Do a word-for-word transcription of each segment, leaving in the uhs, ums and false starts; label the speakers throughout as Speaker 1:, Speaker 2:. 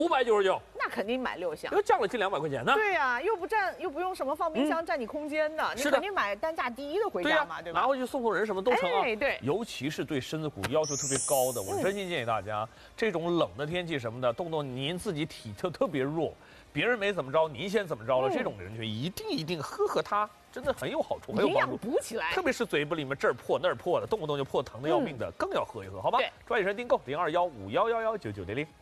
Speaker 1: 五百九十九，
Speaker 2: 那肯定买六箱，
Speaker 1: 又降了近两百块钱呢。
Speaker 2: 对呀、啊，又不占，又不用什么放冰箱、嗯、占你空间的，你肯定买单价第一的回家嘛，对, 对吧？
Speaker 1: 拿回去送送人什么都成啊。
Speaker 2: 哎，对，
Speaker 1: 尤其是对身子骨要求特别高的，我真心建议大家，嗯、这种冷的天气什么的，动不动您自己体特特别弱，别人没怎么着，您先怎么着了，嗯、这种人群一定一定喝喝它。真的很有好处，很有帮助，
Speaker 2: 补起来。
Speaker 1: 特别是嘴巴里面这儿破那儿破的，动不动就破疼的要命的，嗯、更要喝一喝，好吧？抓紧时间订购零二幺五幺幺幺九九零零。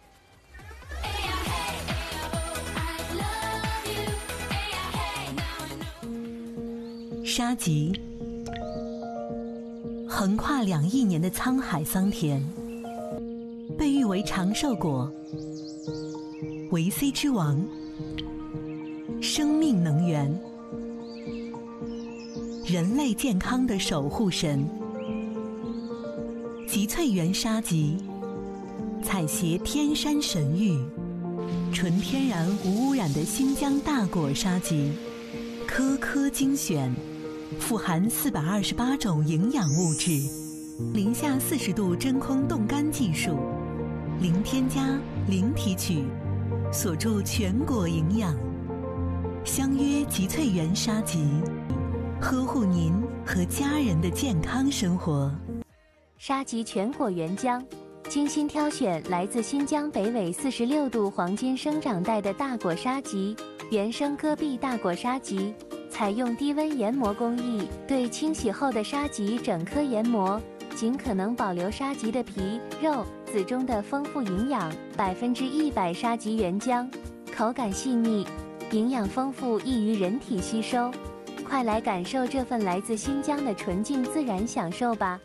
Speaker 3: 沙棘，横跨两亿年的沧海桑田，被誉为长寿果、维 C 之王、生命能源。人类健康的守护神，集萃源沙棘，采撷天山神玉，纯天然无污染的新疆大果沙棘，颗颗精选，富含四百二十八种营养物质，零下四十度真空冻干技术，零添加，零提取，锁住全果营养。相约集萃源沙棘，呵护您和家人的健康生活。
Speaker 4: 沙棘全果原浆，精心挑选来自新疆北纬四十六度黄金生长带的大果沙棘，原生戈壁大果沙棘，采用低温研磨工艺，对清洗后的沙棘整颗研磨，尽可能保留沙棘的皮、肉、籽中的丰富营养，百分之一百沙棘原浆，口感细腻，营养丰富，易于人体吸收。快来感受这份来自新疆的纯净自然享受吧！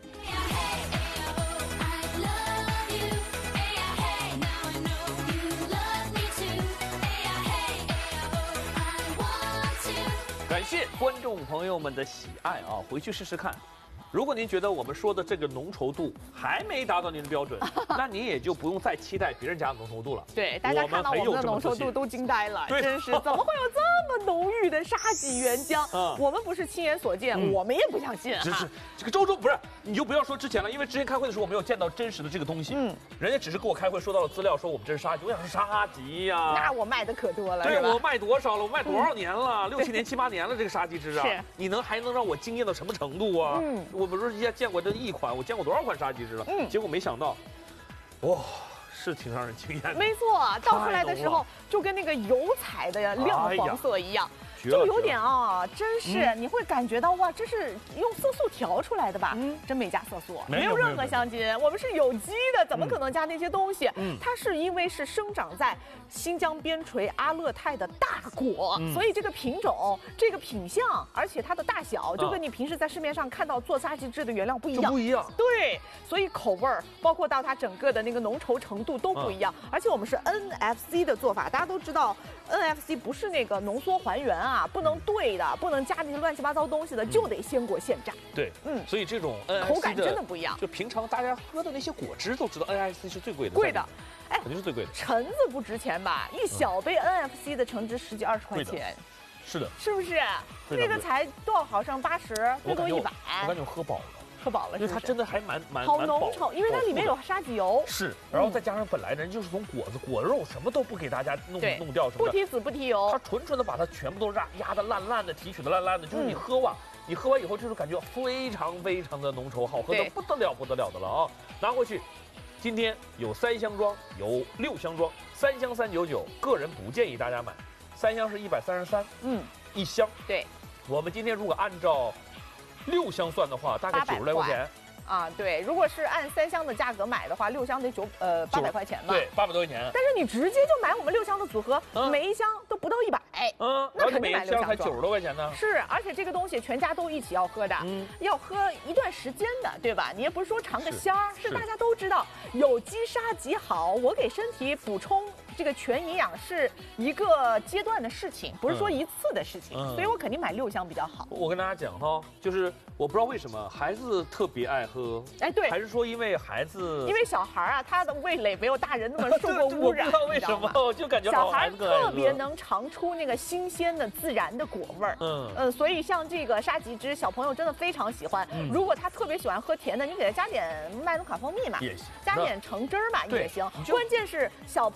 Speaker 1: 感谢观众朋友们的喜爱啊！回去试试看。如果您觉得我们说的这个浓稠度还没达到您的标准，那您也就不用再期待别人家的浓稠度了。
Speaker 2: 对，大家看到我们的浓稠度都惊呆了，真是怎么会有这么浓郁的沙棘原浆？嗯、我们不是亲眼所见，嗯、我们也不相信。
Speaker 1: 只是这个周周不是，你就不要说之前了，因为之前开会的时候我没有见到真实的这个东西。嗯，人家只是跟我开会说到了资料，说我们这是沙棘，我想是沙棘呀、啊。
Speaker 2: 那我卖的可多了。
Speaker 1: 对，我卖多少了？我卖多少年了？六七年、七八年了，这个沙棘汁啊，
Speaker 2: 是
Speaker 1: 你能还能让我惊艳到什么程度啊？嗯，我不是一下见过。这一款我见过多少款沙棘汁了，嗯，结果没想到，哇，是挺让人惊艳的。
Speaker 2: 没错，倒出来的时候就跟那个油彩的亮黄色一样。哎就有点啊，真是、嗯、你会感觉到哇，这是用色素调出来的吧？嗯，真没加色素，没有任何香精，我们是有机的，怎么可能加那些东西？嗯，它是因为是生长在新疆边陲阿勒泰的大果，嗯、所以这个品种、这个品相，而且它的大小，就跟你平时在市面上看到做沙棘汁的原料不一样，
Speaker 1: 不一样。
Speaker 2: 对，所以口味儿，包括到它整个的那个浓稠程度都不一样。嗯、而且我们是 N F C 的做法，大家都知道 ，N F C 不是那个浓缩还原啊。不能兑的，不能加那些乱七八糟东西的，嗯、就得鲜果现榨。
Speaker 1: 对，嗯，所以这种 N F C
Speaker 2: 口感真的不一样。
Speaker 1: 就平常大家喝的那些果汁都知道 N F C 是最贵的，
Speaker 2: 贵的，
Speaker 1: 哎，肯定是最贵的。
Speaker 2: 橙子不值钱吧？一小杯 N F C 的橙汁十几二十块钱，
Speaker 1: 是的，
Speaker 2: 是不是？那个才多少毫升？八十，最多一百。
Speaker 1: 我感觉我喝饱了。
Speaker 2: 喝饱了，
Speaker 1: 因为它真的还蛮蛮
Speaker 2: 好浓稠，因为它里面有沙棘油，
Speaker 1: 是，然后再加上本来人就是从果子、果肉什么都不给大家弄弄掉什么的，
Speaker 2: 不提籽不提油，
Speaker 1: 它纯纯的把它全部都压压的烂烂的，提取的烂烂的，就是你喝完，你喝完以后就是感觉非常非常的浓稠，好喝的不得了不得了的了啊！拿回去，今天有三箱装，有六箱装，三箱三九九，个人不建议大家买，三箱是一百三十三，嗯，一箱，
Speaker 2: 对，
Speaker 1: 我们今天如果按照六箱算的话，大概九十来块钱。
Speaker 2: 啊，对，如果是按三箱的价格买的话，六箱得九呃八百块钱吧？
Speaker 1: 对，八百多块钱。
Speaker 2: 但是你直接就买我们六箱的组合，嗯、每一箱都不到一百，嗯，那肯定买六箱
Speaker 1: 才九十多块钱呢。
Speaker 2: 是，而且这个东西全家都一起要喝的，嗯，要喝一段时间的，对吧？你也不是说尝个鲜儿，是大家都知道有机沙棘好，我给身体补充。这个全营养是一个阶段的事情，不是说一次的事情，嗯、所以我肯定买六箱比较好。
Speaker 1: 我跟大家讲哈，就是我不知道为什么孩子特别爱喝，
Speaker 2: 哎，对，
Speaker 1: 还是说因为孩子，
Speaker 2: 因为小孩啊，他的味蕾没有大人那么受过污染，
Speaker 1: 我不知道为什么，我就感觉
Speaker 2: 小孩特别能尝出那个新鲜的自然的果味儿。嗯嗯，所以像这个沙棘汁，小朋友真的非常喜欢。嗯、如果他特别喜欢喝甜的，你给他加点麦努卡蜂蜜嘛，
Speaker 1: 也行，
Speaker 2: 加点橙汁儿嘛也行。关键是小朋友本来。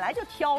Speaker 2: 来就挑。